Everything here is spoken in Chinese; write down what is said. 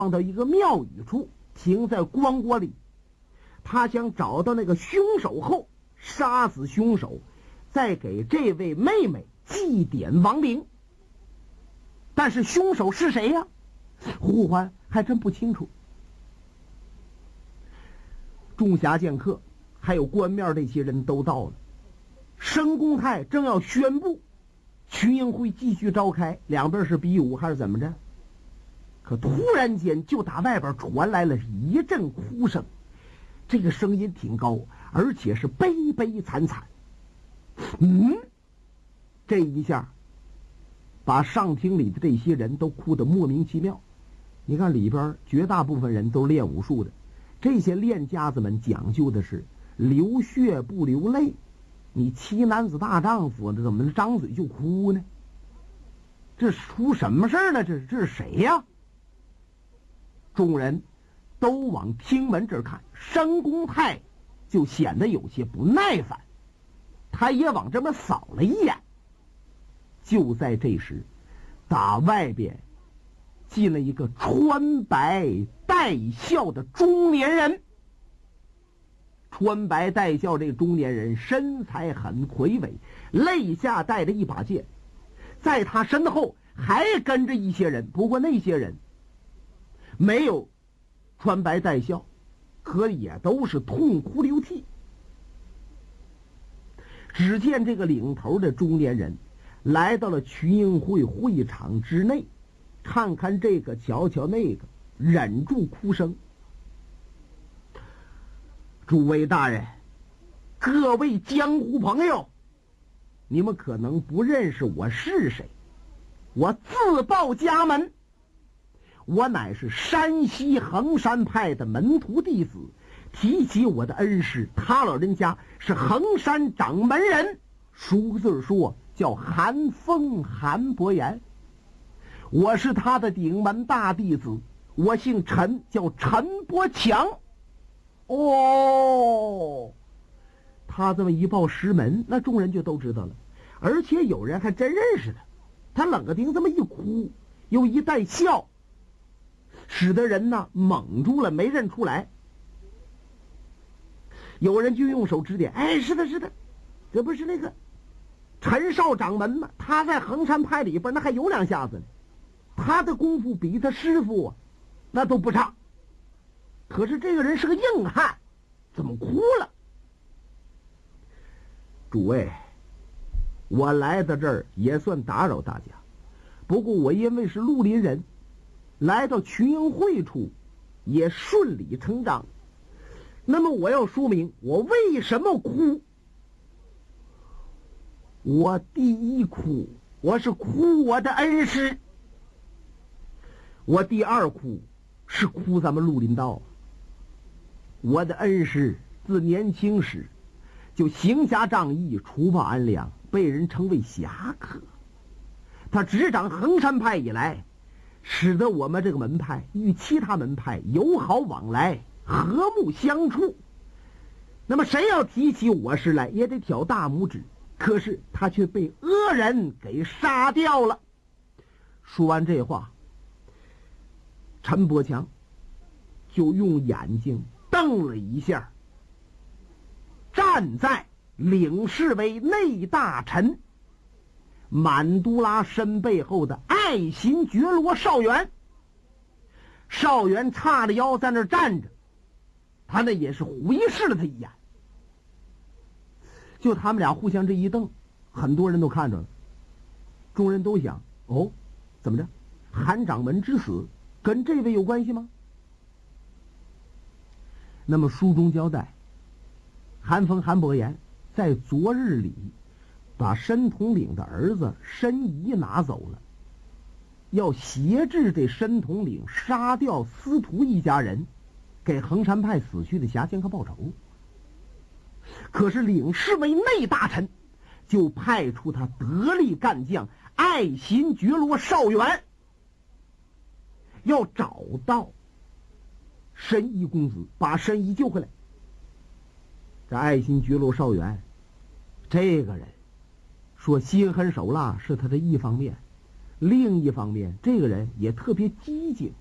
放到一个庙宇处，停在光锅里。他想找到那个凶手后杀死凶手，再给这位妹妹祭奠亡灵。但是凶手是谁呀？胡欢还真不清楚。众侠剑客还有官面这些人都到了，申公泰正要宣布群英会继续召开，两边是比武还是怎么着？可突然间就打外边传来了一阵哭声，这个声音挺高，而且是悲悲惨惨。这一下把上厅里的这些人都哭得莫名其妙。你看里边绝大部分人都练武术的，这些练家子们讲究的是流血不流泪。你七男子大丈夫怎么张嘴就哭呢？这出什么事儿了？这是谁呀？众人都往厅门这儿看，申公泰就显得有些不耐烦，他也往这边扫了一眼。就在这时，打外边进了一个穿白带孝的中年人。穿白带孝这个中年人身材很魁伟，肋下带着一把剑，在他身后还跟着一些人，不过那些人没有穿白带孝，可也都是痛哭流涕。只见这个领头的中年人来到了群英会会场之内，看看这个瞧瞧那个，忍住哭声。诸位大人，各位江湖朋友，你们可能不认识我是谁，我自报家门，我乃是山西衡山派的门徒弟子。提起我的恩师，他老人家是衡山掌门人，熟字说叫韩风韩伯言。我是他的顶门大弟子，我姓陈，叫陈伯强。他这么一报师门，那众人就都知道了，而且有人还真认识他。他冷个丁这么一哭，又一带笑，使得人呢懵住了，没认出来。有人就用手指点，是的，这不是那个陈少掌门吗？他在衡山派里边那还有两下子呢，他的功夫比他师傅那都不差。可是这个人是个硬汉，怎么哭了？诸位，我来到这儿也算打扰大家，不过我因为是绿林人，来到群英会处也顺理成章。那么我要说明我为什么哭。我第一哭，我是哭我的恩师；我第二哭是哭咱们绿林道。我的恩师自年轻时就行侠仗义，除暴安良，被人称为侠客。他执掌衡山派以来，使得我们这个门派与其他门派友好往来，和睦相处。那么谁要提起我师来，也得挑大拇指。可是他却被恶人给杀掉了。说完这话，陈伯强就用眼睛瞪了一下站在领侍为内大臣满都拉身背后的爱新觉罗少元。少元叉着腰在那儿站着，他那也是回视了他一眼。就他们俩互相这一瞪，很多人都看着了。众人都想，怎么着？韩掌门之死跟这位有关系吗？那么书中交代，韩风韩伯言在昨日里把申统领的儿子申仪拿走了，要挟制这申统领杀掉司徒一家人，给衡山派死去的侠剑客报仇。可是领侍为内大臣就派出他得力干将爱新觉罗少元，要找到申仪公子，把申仪救回来。这爱新觉罗少元这个人说心狠手辣是他的一方面，另一方面这个人也特别机警。